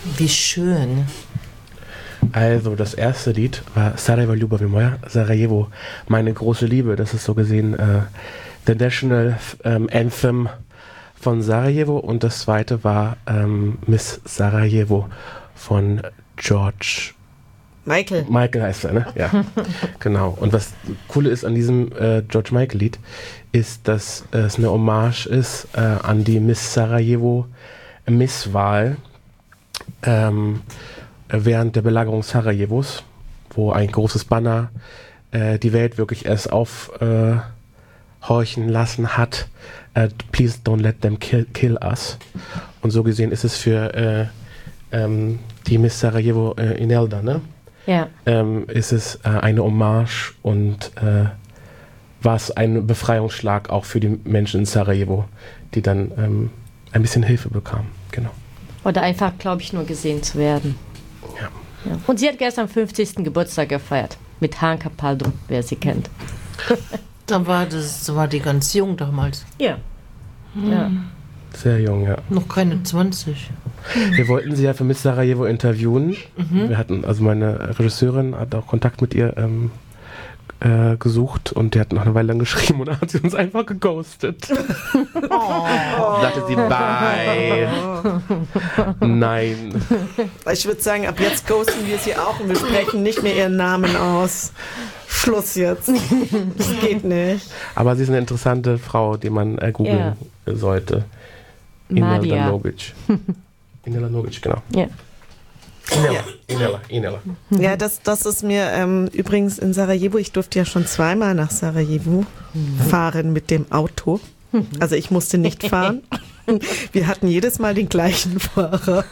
Wie schön. Also, das erste Lied war Sarajevo Ljubav moja, Sarajevo, meine große Liebe. Das ist so gesehen der National Anthem von Sarajevo. Und das zweite war Miss Sarajevo von George Michael heißt er, ne? Ja, genau. Und was cool ist an diesem George Michael-Lied, ist, dass es eine Hommage ist an die Miss Sarajevo Misswahl während der Belagerung Sarajevos, wo ein großes Banner die Welt wirklich erst aufhorchen lassen hat. Please don't let them kill us. Und so gesehen ist es für die Miss Sarajevo Inelda, ne? Ja. Ist es eine Hommage und war es ein Befreiungsschlag auch für die Menschen in Sarajevo, die dann ein bisschen Hilfe bekamen. Genau. Oder einfach, glaube ich, nur gesehen zu werden. Ja. Ja. Und sie hat gestern 50. Geburtstag gefeiert. Mit Han Capaldo, wer sie kennt. Da war die ganz jung damals. Ja. Ja. Sehr jung, ja. Noch keine 20. Wir wollten sie ja für Miss Sarajevo interviewen. Wir hatten, also meine Regisseurin hat auch Kontakt mit ihr gesucht und die hat noch eine Weile lang geschrieben und dann hat sie uns einfach geghostet. Sagte sie, bye. Nein. Ich würde sagen, ab jetzt ghosten wir sie auch und wir sprechen nicht mehr ihren Namen aus. Schluss jetzt. Das geht nicht. Aber sie ist eine interessante Frau, die man googeln sollte. Nadia. Inela Nogic, genau. Ja. Inela. Ja, das ist mir übrigens in Sarajevo, ich durfte ja schon zweimal nach Sarajevo fahren mit dem Auto. Also ich musste nicht fahren. Wir hatten jedes Mal den gleichen Fahrer.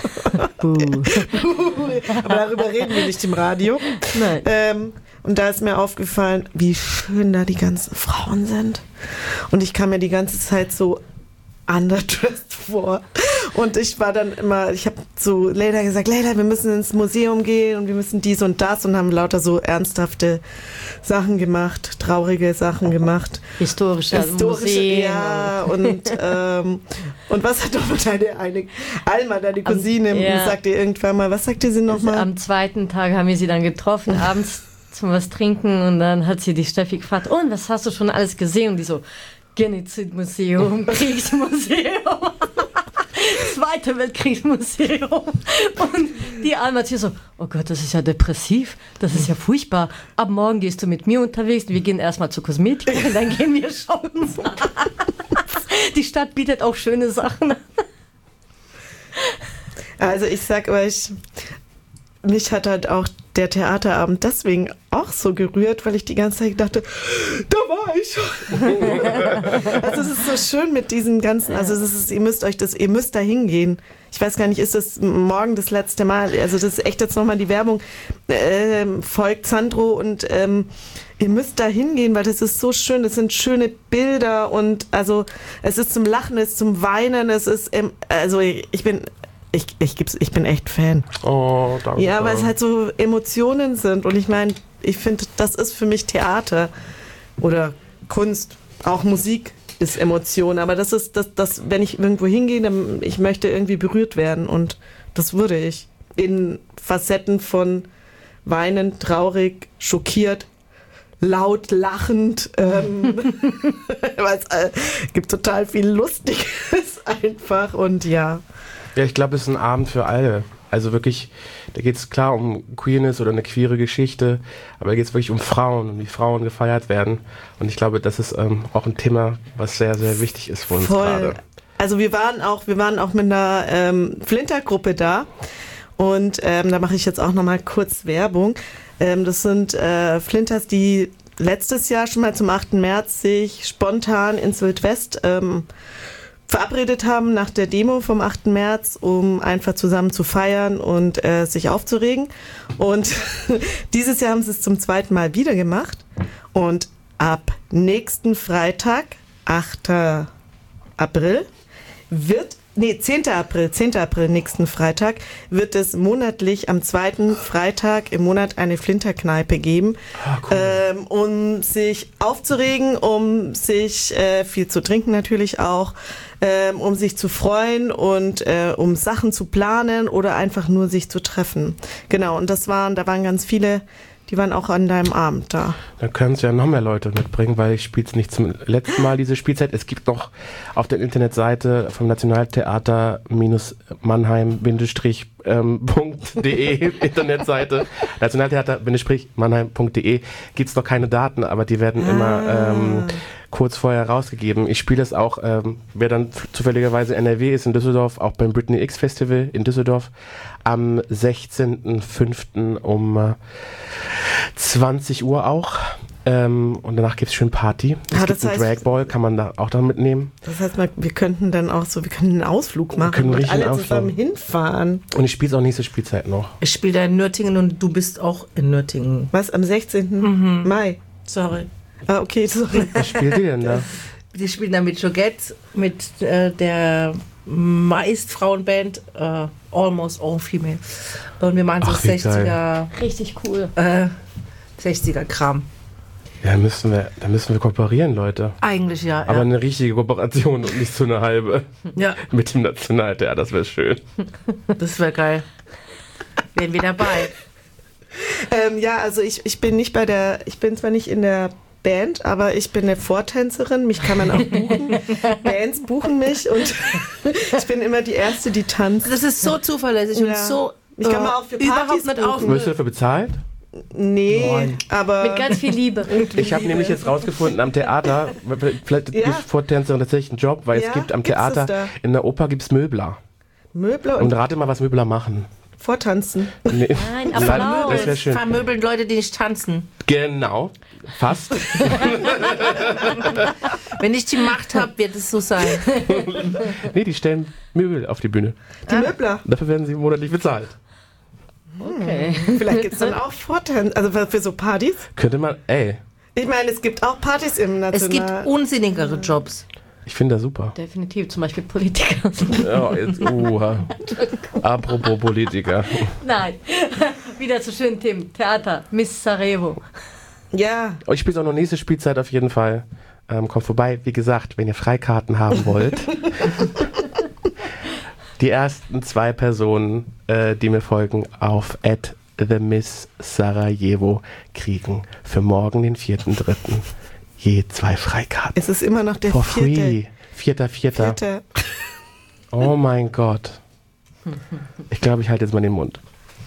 Aber darüber reden wir nicht im Radio. Nein. Und da ist mir aufgefallen, wie schön da die ganzen Frauen sind. Und ich kam mir die ganze Zeit so underdressed vor. Und ich war dann immer, ich habe zu Leila gesagt, Leila, wir müssen ins Museum gehen und wir müssen dies und das und haben lauter so ernsthafte Sachen gemacht, traurige Sachen gemacht. Historische Museen. Ja, und was hat doch deine Alma, deine Cousine, sagte irgendwann mal, was sagte sie nochmal? Am zweiten Tag haben wir sie dann getroffen, abends zum was ttrinken und dann hat sie die Steffi gefragt, und was hast du schon alles gesehen? Und die so, Genozidmuseum, Kriegsmuseum, Zweite Weltkriegsmuseum. Und die Alma hat hier so, oh Gott, das ist ja depressiv, das ist ja furchtbar. Ab morgen gehst du mit mir unterwegs, wir gehen erstmal zur Kosmetik und dann gehen wir shoppen. Die Stadt bietet auch schöne Sachen. Also ich sag euch, mich hat halt auch der Theaterabend deswegen auch so gerührt, weil ich die ganze Zeit dachte, da war ich schon. Also es ist so schön mit diesen ganzen, also ihr müsst da hingehen. Ich weiß gar nicht, ist das morgen das letzte Mal? Also das ist echt jetzt nochmal die Werbung. Folgt Sandro und ihr müsst da hingehen, weil das ist so schön, das sind schöne Bilder und also es ist zum Lachen, es ist zum Weinen, es ist, also ich bin echt Fan. Oh, danke. Ja, weil es halt so Emotionen sind. Und ich meine, ich finde, das ist für mich Theater oder Kunst. Auch Musik ist Emotion. Aber das ist das, wenn ich irgendwo hingehe, dann ich möchte irgendwie berührt werden. Und das würde ich. In Facetten von weinend, traurig, schockiert, laut, lachend. Weil es gibt total viel Lustiges einfach. Und ja. Ja, ich glaube, es ist ein Abend für alle. Also wirklich, da geht es klar um Queerness oder eine queere Geschichte, aber da geht es wirklich um Frauen und wie Frauen gefeiert werden. Und ich glaube, das ist auch ein Thema, was sehr, sehr wichtig ist für uns gerade. Also wir waren auch mit einer Flinter-Gruppe da und da mache ich jetzt auch nochmal kurz Werbung. Das sind Flinters, die letztes Jahr schon mal zum 8. März sich spontan ins Wildwest verabredet haben nach der Demo vom 8. März, um einfach zusammen zu feiern und sich aufzuregen. Und dieses Jahr haben sie es zum 2. Mal wieder gemacht. Und ab nächsten Freitag, 8. April, 10. April, nächsten Freitag, wird es monatlich am 2. Freitag im Monat eine Flinterkneipe geben, cool. Um sich aufzuregen, um sich viel zu trinken natürlich auch, um sich zu freuen und um Sachen zu planen oder einfach nur sich zu treffen. Genau, und da waren ganz viele, die waren auch an deinem Abend da. Da können es ja noch mehr Leute mitbringen, weil ich spiele es nicht zum letzten Mal, diese Spielzeit. Es gibt noch auf der Internetseite vom Nationaltheater Mannheim-.de Internetseite Nationaltheater-Mannheim.de gibt es noch keine Daten, aber die werden immer kurz vorher rausgegeben. Ich spiele es auch, wer dann zufälligerweise NRW ist, in Düsseldorf, auch beim Britney X Festival in Düsseldorf am 16.05. um 20 Uhr auch. Und danach gibt es schön Party. Es gibt einen Dragball, kann man da auch dann mitnehmen. Das heißt, wir könnten dann auch so, wir können einen Ausflug machen und alle zusammen hinfahren. Und ich spiele es auch nächste Spielzeit noch. Ich spiele da in Nürtingen und du bist auch in Nürtingen. Was, am 16. Mai? Sorry. Ah, okay, sorry. Was spielt ihr denn da? Die spielen da mit Joguette, mit der meist Frauenband Almost All Female. Und wir machen so 60er. Richtig cool. 60er Kram. Ja, da müssen wir kooperieren, Leute. Eigentlich ja. Aber eine richtige Kooperation und nicht so eine halbe. Ja. Mit dem Nationaltheater, das wäre schön. Das wäre geil. Wären wir dabei. Ja, also ich bin zwar nicht in der Band, aber ich bin eine Vortänzerin, mich kann man auch buchen. Bands buchen mich und ich bin immer die Erste, die tanzt. Das ist so zuverlässig und so ich kann man auch für Partys buchen. Wirst du dafür bezahlt? Nee, Nein. aber... Mit ganz viel Liebe. Ich habe nämlich jetzt rausgefunden, am Theater, vielleicht ist Vortänzerin tatsächlich ein Job, weil es gibt am Theater, in der Oper gibt es Möbler. Möbler und rate mal, was Möbler machen. Vortanzen. Nee. Nein, Applaus. Das wäre schön. Vermöbeln Leute, die nicht tanzen. Genau, fast. Wenn ich die Macht habe, wird es so sein. Nee, die stellen Möbel auf die Bühne. Die Möbler? Dafür werden sie monatlich bezahlt. Okay. Vielleicht gibt es dann auch Vortanzen, also für so Partys. Könnte man, Ich meine, es gibt auch Partys im National... Es gibt unsinnigere Jobs. Ich finde das super. Definitiv, zum Beispiel Politiker. Ja, jetzt, apropos Politiker. Nein, wieder zu schönen Themen. Theater, Miss Sarajevo. Ja. Ich spiele auch noch nächste Spielzeit auf jeden Fall. Kommt vorbei. Wie gesagt, wenn ihr Freikarten haben wollt. Die ersten 2 Personen, die mir folgen, auf @TheMissSarajevo kriegen für morgen, den 4.3. je 2 Freikarten. Es ist immer noch der For 4. free. 4.4. Oh mein Gott. Ich glaube, ich halte jetzt mal den Mund.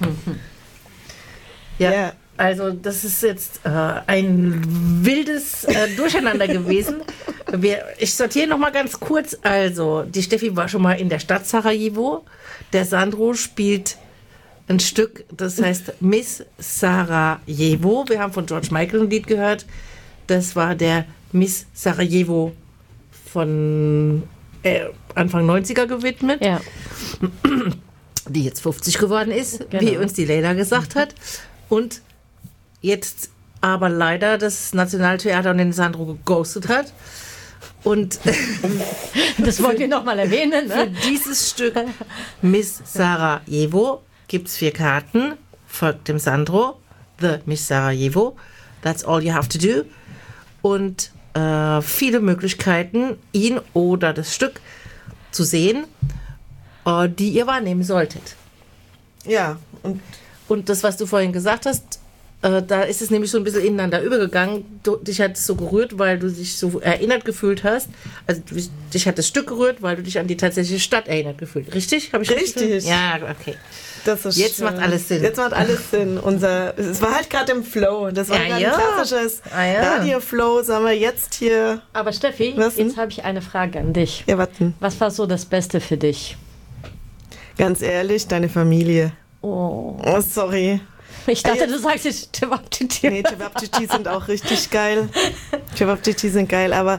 Ja, also das ist jetzt ein wildes Durcheinander gewesen. Ich sortiere noch mal ganz kurz. Also, die Steffi war schon mal in der Stadt Sarajevo. Der Sandro spielt ein Stück, das heißt Miss Sarajevo. Wir haben von George Michael ein Lied gehört. Das war der Miss Sarajevo von Anfang 90er gewidmet. Ja. Die jetzt 50 geworden ist, Genau. wie uns die Leila gesagt hat. Und jetzt aber leider das Nationaltheater und den Sandro geghostet hat. Und Das wollt ihr nochmal erwähnen, für ne? dieses Stück Miss Sarajevo gibt es 4 Karten. Folgt dem Sandro. The Miss Sarajevo. That's all you have to do. Und viele Möglichkeiten, ihn oder das Stück zu sehen, die ihr wahrnehmen solltet. Ja. Und das, was du vorhin gesagt hast, da ist es nämlich so ein bisschen ineinander übergegangen. Dich hat es so gerührt, weil du dich so erinnert gefühlt hast. Also dich hat das Stück gerührt, weil du dich an die tatsächliche Stadt erinnert gefühlt. Richtig? Hab ich Richtig. Ja, okay. Das ist Jetzt schön. macht alles Sinn. Jetzt macht alles Sinn. Es war halt gerade im Flow. Das war Ja, gerade ja. ein klassisches Radio-Flow. Sagen wir jetzt hier... Aber Steffi, Was denn? jetzt habe ich eine Frage an dich. Ja, warten. Was war so das Beste für dich? Ganz ehrlich, deine Familie. Oh. Oh, sorry. Ich dachte, du sagst jetzt Cevapcici. Nee, Cevapcici sind auch richtig geil. Cevapcici sind geil, aber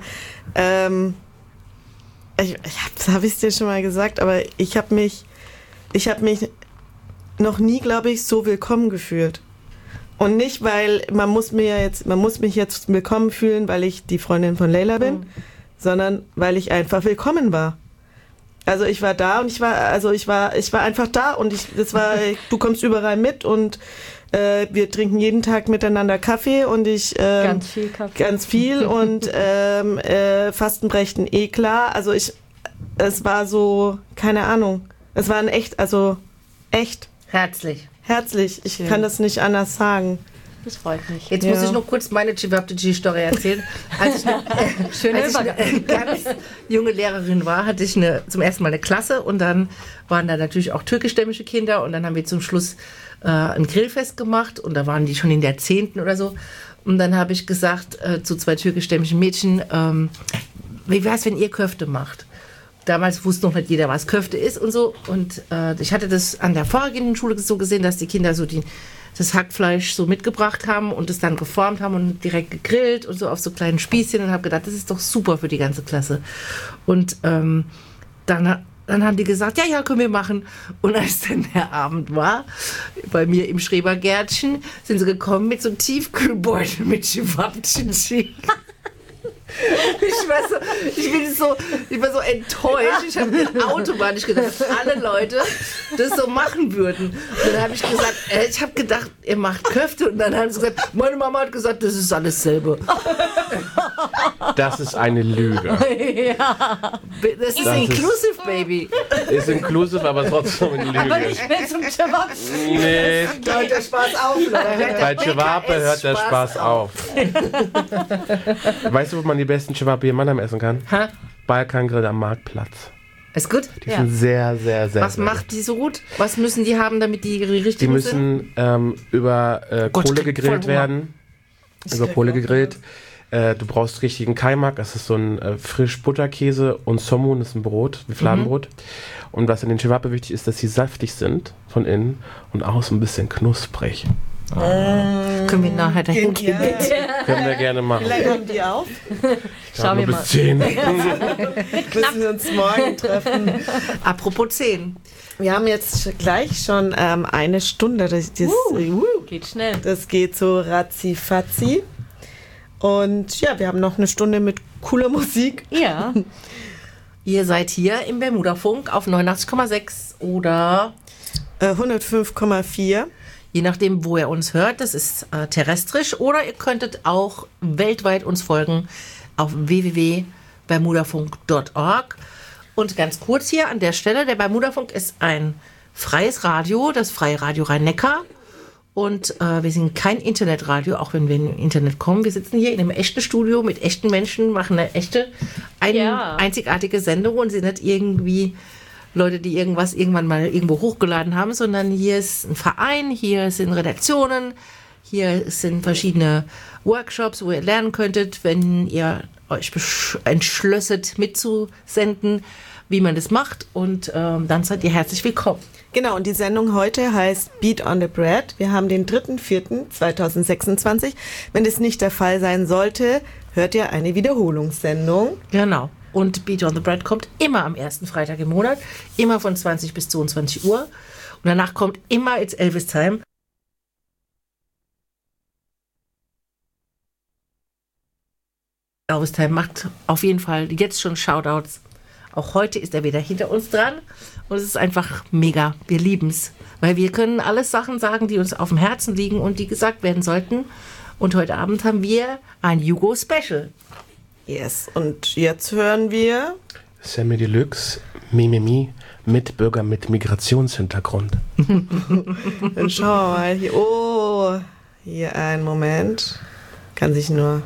das habe ich dir schon mal gesagt, aber ich habe mich noch nie, glaube ich, so willkommen gefühlt. Und nicht, weil man muss mich jetzt willkommen fühlen, weil ich die Freundin von Leila bin, sondern weil ich einfach willkommen war. Also ich war da und ich war einfach da und du kommst überall mit und wir trinken jeden Tag miteinander Kaffee und Ganz viel Kaffee. Ganz viel und Fastenbrechen klar. Also es war so, keine Ahnung, es waren echt, also echt Herzlich. herzlich. Ich kann das nicht anders sagen. Das freut mich. Jetzt muss ich noch kurz meine Chivapchichi-Story erzählen. Als ich eine ganz junge Lehrerin war, hatte ich zum ersten Mal eine Klasse und dann waren da natürlich auch türkischstämmige Kinder und dann haben wir zum Schluss ein Grillfest gemacht und da waren die schon in der 10. oder so. Und dann habe ich gesagt zu 2 türkischstämmigen Mädchen, wie wäre es, wenn ihr Köfte macht? Damals wusste noch nicht jeder, was Köfte ist und so. Und ich hatte das an der vorhergehenden Schule so gesehen, dass die Kinder so das Hackfleisch so mitgebracht haben und es dann geformt haben und direkt gegrillt und so auf so kleinen Spießchen und habe gedacht, das ist doch super für die ganze Klasse. Und dann haben die gesagt, ja, können wir machen. Und als dann der Abend war, bei mir im Schrebergärtchen, sind sie gekommen mit so einem Tiefkühlbeutel mit Chivapchichi. Ich war so enttäuscht. Ich habe automatisch gedacht, dass alle Leute das so machen würden. Und dann habe ich gesagt, ich habe gedacht, ihr macht Köfte. Und dann haben sie gesagt, meine Mama hat gesagt, das ist alles selbe. Das ist eine Lüge. Das ist inclusive, Baby. Ist inclusive, aber trotzdem eine Lüge. Aber ich will zum Cevap. Nee, Da hört der Spaß auf, Leute. bei Cevape hört der Spaß auf. Weißt du, wo man die besten Cevape in Mannheim essen kann? Ha? Balkangrill am Marktplatz. Ist gut? Die sind sehr, sehr, sehr Was sehr macht die so gut? Was müssen die haben, damit die richtig Die gut sind? müssen über Gott, Kohle ich krieg voll gegrillt Hunger. werden. Über Kohle gegrillt. Du brauchst richtigen Kaimak, das ist so ein frisch Butterkäse und Somun ist ein Brot, wie Fladenbrot. Und was in den Cevape wichtig ist, dass sie saftig sind von innen und außen ein bisschen knusprig. Können wir nachher dahin gehen? Können wir gerne machen. Wie lange haben die auf? Schauen wir Nur mal. bis 10. Müssen wir uns morgen treffen. Apropos 10. Wir haben jetzt gleich schon eine Stunde. Geht schnell. Das geht so ratzi-fatzi. Und ja, wir haben noch eine Stunde mit cooler Musik. Ja. Ihr seid hier im Bermuda-Funk auf 89,6 oder 105,4. je nachdem, wo ihr uns hört. Das ist terrestrisch oder ihr könntet auch weltweit uns folgen auf www.bermudafunk.org. Und ganz kurz hier an der Stelle, der Bermudafunk ist ein freies Radio, das Freie Radio Rhein-Neckar. Und wir sind kein Internetradio, auch wenn wir in Internet kommen. Wir sitzen hier in einem echten Studio mit echten Menschen, machen eine echte, einzigartige Sendung und sind nicht irgendwie Leute, die irgendwas irgendwann mal irgendwo hochgeladen haben, sondern hier ist ein Verein, hier sind Redaktionen, hier sind verschiedene Workshops, wo ihr lernen könntet, wenn ihr euch entschlösset mitzusenden, wie man das macht. Und dann seid ihr herzlich willkommen. Genau, und die Sendung heute heißt Beat on the Bread. Wir haben den 3.4.2026. Wenn es nicht der Fall sein sollte, hört ihr eine Wiederholungssendung. Genau. Und Beat on the Bread kommt immer am ersten Freitag im Monat, immer von 20 bis 22 Uhr. Und danach kommt immer It's Elvis Time. Elvis Time macht auf jeden Fall jetzt schon Shoutouts. Auch heute ist er wieder hinter uns dran. Und es ist einfach mega. Wir lieben es. Weil wir können alles Sachen sagen, die uns auf dem Herzen liegen und die gesagt werden sollten. Und heute Abend haben wir ein Jugo-Special. Yes, und jetzt hören wir... Sammy Deluxe, Mimimi, Mitbürger mit Migrationshintergrund. Dann schauen wir mal hier. Oh, hier einen Moment. Kann sich nur...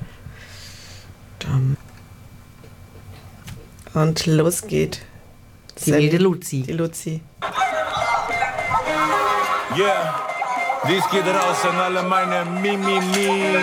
Und los geht. Die wilde Luzi. Die Luzi. Yeah, dies geht raus an alle meine Mimimi.